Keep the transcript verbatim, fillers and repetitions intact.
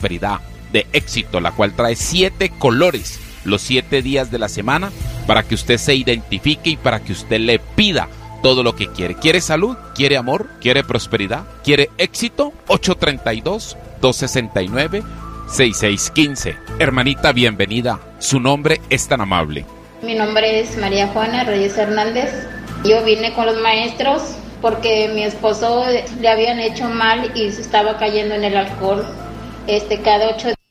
prosperidad, de éxito, la cual trae siete colores, los siete días de la semana, para que usted se identifique y para que usted le pida todo lo que quiere. ¿Quiere salud? ¿Quiere amor? ¿Quiere prosperidad? ¿Quiere éxito? ocho tres dos, dos seis nueve, seis seis uno cinco. Hermanita, bienvenida. Su nombre es tan amable. Mi nombre es María Juana Reyes Hernández. Yo vine con los maestros porque mi esposo le habían hecho mal y se estaba cayendo en el alcohol. Este, cada ocho